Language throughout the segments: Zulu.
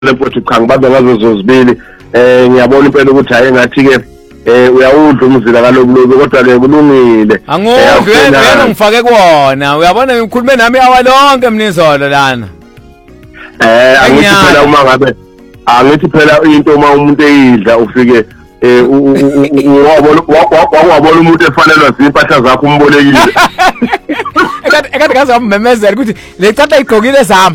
lempothi cha ngibabe ngazo zozibili ngiyabona impela ukuthi hayi ngathi ke uyawudla umzila kalobulubi kodwa ke kulungile anguve yena ngifake kuona uyabona ngikhulume nami yawa lonke mnizolo lana angithi phela uma ngabe angithi phela into uma umuntu eyidla ufike wabona umuntu efanelwa zimpahla zakho umbolekile ekade kaze wamemezela ukuthi lecatha igqokile sami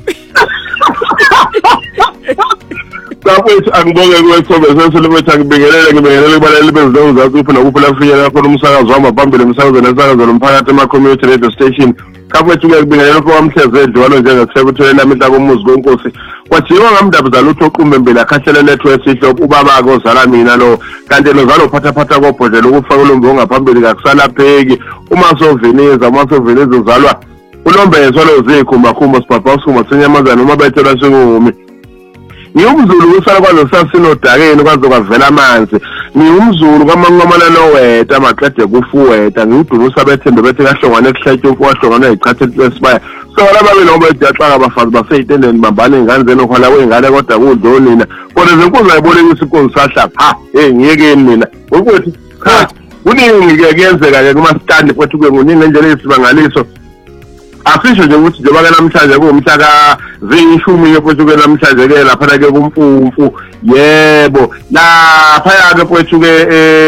Lapho angibonge kwethobe seselebetha ngibingelele kubaleli bezwe uzathi ufuna kuphela kufinyela khona umsakazo wami phambili umsakazo nesakazo lomphakathi ema-community radio station kaphethu kuyakubingelela kwamhleze edliwano njengesekuthele namihla komuzi konkosi kwathiwa ngamndaba zalutho oqumbembele akhahlele network sihle ubaba kozala mina lo kanti nozalo phatha kobhodlela ukufaka ulombo ngaphambili kakusalapheki uma soveniza uzalwa ulombezwa lozikhumba sibhabha usuma senyamazana uma bethelwa singumi ngiyumzulu kusala kwalosasinodakeni kwaze kwavela amanzi ngiyumzulu kwamanqamana noweta maqede kufuweta ngiyudunusa bethembe bethe kahlongwane ekuhlatshe wahlongana ezichathe lesibaya so lababe noba ejaxaka abafazi baseyitendeni bambane ingane zenokhwala kwengane kodwa kudlo nina kodwa zenkunzi ayibolekisa inkunzi sahlapha ngiyekeni mina ukuthi cha kuningi ke kuyenzeka ke kuma stand kwethu kuningi ngendlela esibangaliso asisho nje ukuthi njengoba ke namhlanje kuwumhla ka ziyishumi kwethu ke namhlanje ke lapha ke kumfumfu yebo lapha ke kwethu ke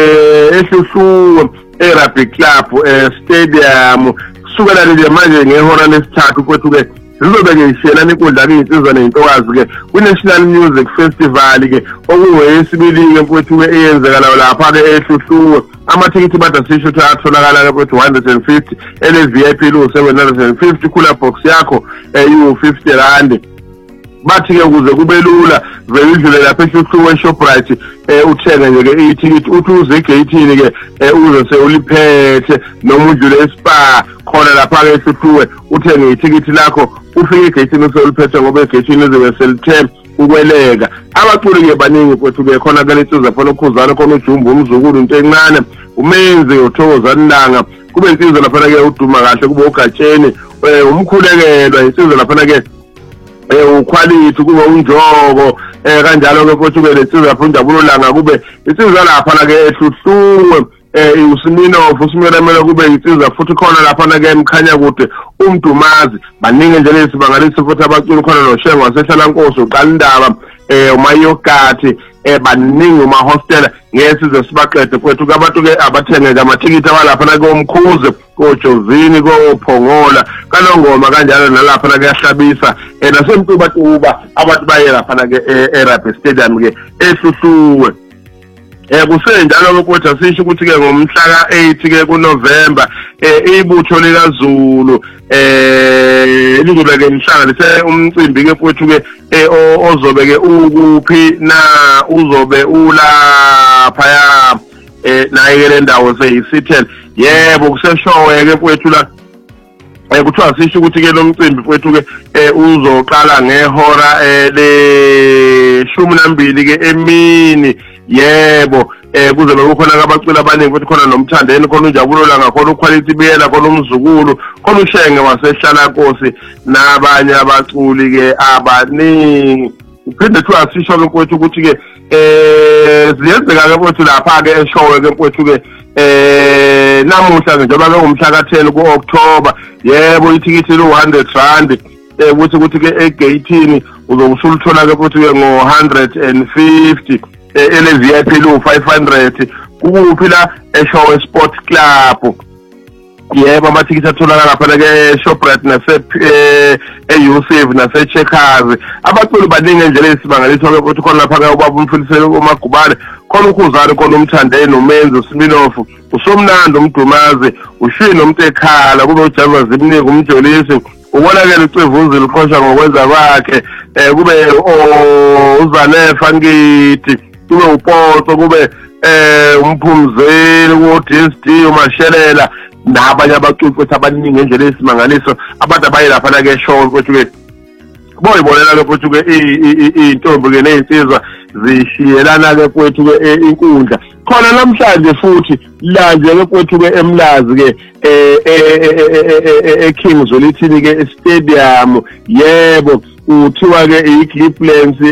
ehluhluwe eRugby Club stadium kusukela nje manje ngehora lesithathu kwethu ke lizobe ke ishelana inkundla ke insizwa nentokazi ke ku-National Music Festival ke okungeyesibili ke kwethu ke eyenzeka lapha ke ehluhluwe amathikithi badasisho ukuthi atholakala ke kwethu 150 ele-VIP lu-750 kula box yakho u-50 rand bathi ke ukuze kube lula vele idlule lapha ehluhluwe Shoprite uthenge nje ke ithikithi uthi uze egate-ini ke uze sewuliphethe noma udlule eSpa khona lapha ke ehluhluwe uthenge ithikithi lakho ufike egate-ini usewuliphethe ngoba egate-ini lizobe selithe ukweleka abaculi ke baningi kwethu ke khona ke lesiza khona ukhuzana khona ujumbu umzukulu into encane umenzi uthokozani langa kube insizwa lapha ke uduma kahle kube ugatsheni umkhulekelwa insizwa lapha ke uquality kube unjoko kanjalo ke kwethu ke lesiza lapha unjabulo langa kube insizwa lapha ke ehluhluwe usimela kube insizwa futhi khona lapha ke emkhanya kude umdumazi baningi nje lesibangalisi futhi abaculi khona noShengo wasehlala Nkosi uqala indaba umayogati baningi uma-hostel ngesizwe sibaqede kwethu kabantu ke abathenge amathikithi awalapha na komkhuze kojozini kophongola kanongoma kanjalo nalapha na kuyahlabisa nasemtubatuba abantu baye lapha na ke eRugby Stadium ke ehluhluwe kusenjalo kwethu asisho ukuthi ke ngomhla ka-8 ke kuNovember ibutho likaZulu lizobe ke lihlanganise umcimbi ke kwethu ke ozobe ke ukuphi na uzobe ulapha ya naye le ndawo seyisithele yebo kuseshowe ke kwethu la kuthiwa sisho ukuthi ke lo mcimbi kwethu ke uzoqala ngehora le-12 ke emini yebo kuze bekukhona abaculi abaningi futhi khona nomthandeni khona unjabulo langa khona uquality biyela khona umzukulu khona uShenge wasehlala Nkosi nabanye abaculi ke abaningi uphinde kuthiwa sisho ke kwethu ukuthi ke ziyenzeka ke kwethu lapha ke eshowe ke kwethu ke namuhla njengoba ke ngumhla ka-10 ku-October yebo ithikithi lu-100 rand ukuthi ke egate-ini uzobe usuluthola ke futhi ke ngo-150 ele-VIP lu-500 kuphi la eShowe Sport Club yebo amathikithi atholakala lapha ke Shoprite nase-Yusuf nase-Checkers abaculi baningi nje lesibangaliswa ke futhi khona lapha ke ubaba umfiliselo uMagubane khona ukhuzane khona umthandeni umenzi uSminoff usomnandi umdumazi ushino umtekhala kube uJava Zimnike umjolisi ubonakele uCevuzi liqosha ngokwenza kwakhe kube uZanefa ngithi kube uPotso kube umphumzeli ku-DSD uMashelela nabanye abaculi futhi abaningi ngendlela esimangaliso abantu abaye lapha ke show kwethu ke boyibolela ke futhi ke intombi ke nezinsizwa zishiyelana ke kwethu ke inkundla khona namhlanje futhi lanje ke kwethu ke eMlazi ke eKings Olithini ke stadium yebo kuthiwa ke i-Cleveland